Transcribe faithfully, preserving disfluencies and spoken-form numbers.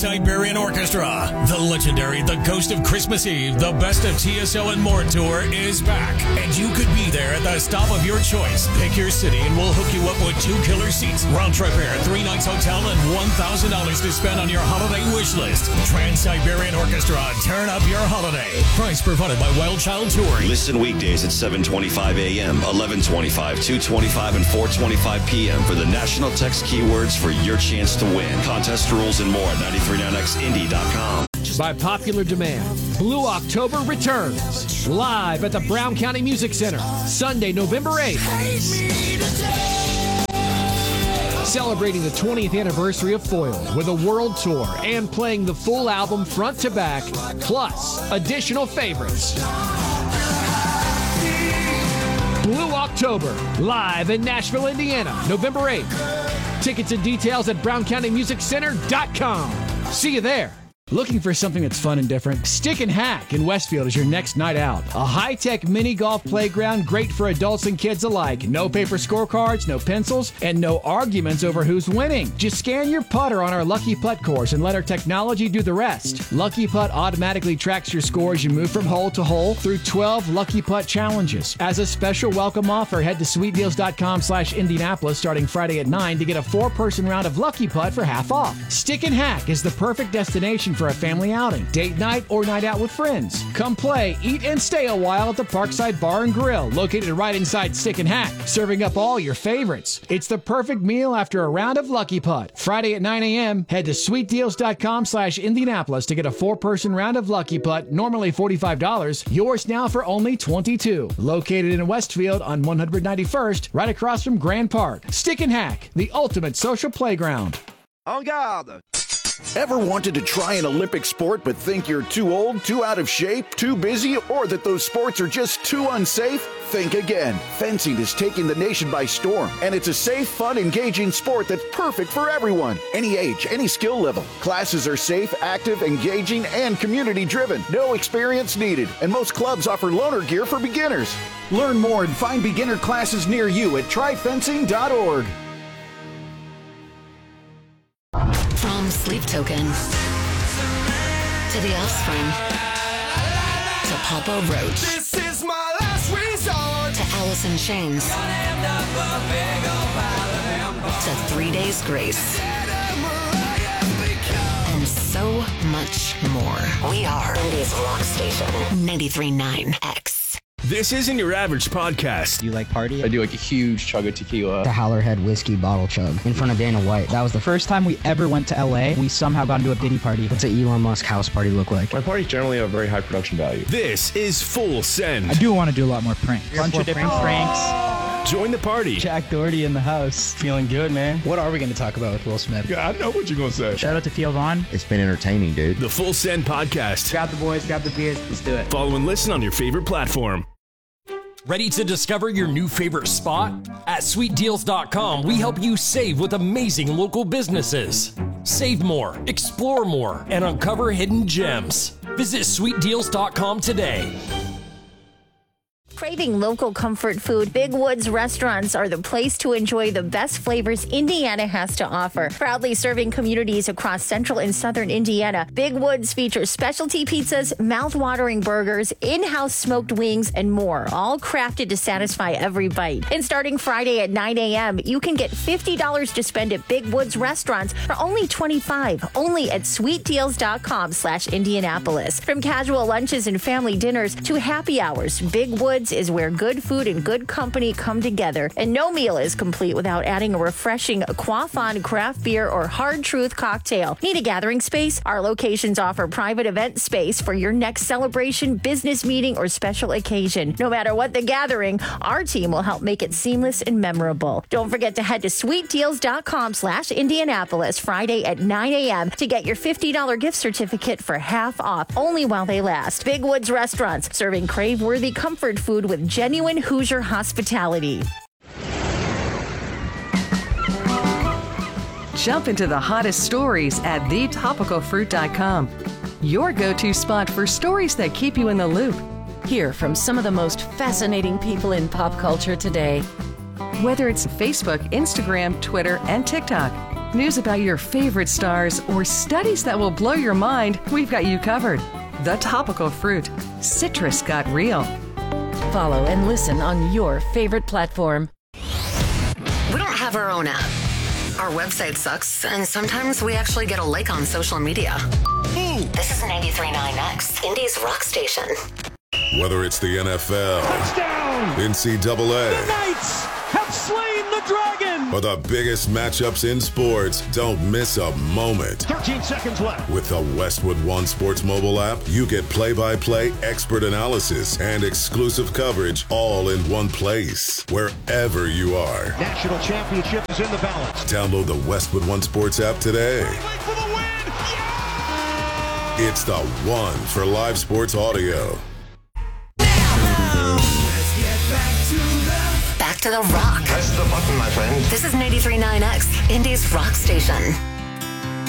Siberian Orchestra, the legendary The Ghost of Christmas Eve, the Best of T S L and More tour is back. And you could be there at the stop of your choice. Pick your city and we'll hook you up with two killer seats, round trip air, three nights hotel, and one thousand dollars to spend on your holiday wish list. Trans-Siberian Orchestra, turn up your holiday. Price provided by Wild Child Touring. Listen weekdays at seven twenty-five a.m., eleven twenty-five, two twenty-five, and four twenty-five p.m. for the national text keywords for your chance to win. Contest rules and more at ninety-three point nine x indy dot com. By popular demand, Blue October returns live at the Brown County Music Center, Sunday, November eighth. Celebrating the twentieth anniversary of Foil with a world tour and playing the full album front to back, plus additional favorites. Blue October, live in Nashville, Indiana, November eighth. Tickets and details at brown county music center dot com. See you there. Looking for something that's fun and different? Stick and Hack in Westfield is your next night out. A high-tech mini golf playground great for adults and kids alike. No paper scorecards, no pencils, and no arguments over who's winning. Just scan your putter on our Lucky Putt course and let our technology do the rest. Lucky Putt automatically tracks your score as you move from hole to hole through twelve Lucky Putt challenges. As a special welcome offer, head to sweet deals dot com slash Indianapolis starting Friday at nine to get a four-person round of Lucky Putt for half off. Stick and Hack is the perfect destination for for a family outing, date night, or night out with friends. Come play, eat, and stay a while at the Parkside Bar and Grill, located right inside Stick and Hack, serving up all your favorites. It's the perfect meal after a round of Lucky Putt. Friday at nine a.m., head to sweet deals dot com slash Indianapolis to get a four-person round of Lucky Putt, normally forty-five dollars, yours now for only twenty-two dollars. Located in Westfield on one ninety-first, right across from Grand Park. Stick and Hack, the ultimate social playground. En garde! Ever wanted to try an Olympic sport but think you're too old, too out of shape, too busy, or that those sports are just too unsafe? Think again. Fencing is taking the nation by storm, and it's a safe, fun, engaging sport that's perfect for everyone. Any age, any skill level. Classes are safe, active, engaging, and community-driven. No experience needed, and most clubs offer loaner gear for beginners. Learn more and find beginner classes near you at try fencing dot org. From Sleep Token to The Offspring to Papa Roach This is my last resort to Alice in Chains to Three Days Grace and so much more. We are India's rock station, ninety-three point nine X. This isn't your average podcast. You like party? I do like a huge chug of tequila. The Howlerhead whiskey bottle chug in front of Dana White. That was the first time we ever went to L A. We somehow got into a Diddy party. What's an Elon Musk house party look like? My parties generally have very high production value. This is Full Send. I do want to do a lot more pranks. A bunch of different pranks. Join the party. Jack Doherty in the house. Feeling good, man. What are we going to talk about with Will Smith? Yeah, I know what you're going to say. Shout out to Theo Vaughn. It's been entertaining, dude. The Full Send Podcast. Grab the boys, grab the beers. Let's do it. Follow and listen on your favorite platform. Ready to discover your new favorite spot? At sweet deals dot com, we help you save with amazing local businesses. Save more, explore more, and uncover hidden gems. Visit sweet deals dot com today. Craving local comfort food? Big Woods restaurants are the place to enjoy the best flavors Indiana has to offer. Proudly serving communities across central and southern Indiana, Big Woods features specialty pizzas, mouth-watering burgers, in-house smoked wings, and more, all crafted to satisfy every bite. And starting Friday at nine a.m., you can get fifty dollars to spend at Big Woods restaurants for only twenty-five dollars, only at sweet deals dot com slash Indianapolis. From casual lunches and family dinners to happy hours, Big Woods is where good food and good company come together, and no meal is complete without adding a refreshing Quaffon craft beer or Hard Truth cocktail. Need a gathering space? Our locations offer private event space for your next celebration, business meeting, or special occasion. No matter what the gathering, our team will help make it seamless and memorable. Don't forget to head to sweet deals dot com slash Indianapolis Friday at nine a.m. to get your fifty dollars gift certificate for half off, only while they last. Big Woods Restaurants, serving crave-worthy comfort food with genuine Hoosier hospitality. Jump into the hottest stories at the topical fruit dot com. Your go-to spot for stories that keep you in the loop. Hear from some of the most fascinating people in pop culture today. Whether it's Facebook, Instagram, Twitter, and TikTok, news about your favorite stars, or studies that will blow your mind, we've got you covered. The Topical Fruit. Citrus got real. Follow and listen on your favorite platform. We don't have our own app. Our website sucks, and sometimes we actually get a like on social media. This is ninety-three point nine X, Indy's rock station. Whether it's the N F L, Touchdown! N C double A, The Knights have slain the dragon! or the biggest matchups in sports, don't miss a moment. thirteen seconds left. With the Westwood One Sports mobile app, you get play-by-play expert analysis and exclusive coverage all in one place, wherever you are. National championship is in the balance. Download the Westwood One Sports app today. For the win! Yeah! It's the one for live sports audio. Back to the rock. Press the button, my friend. This is ninety-three point nine X, Indy's rock station.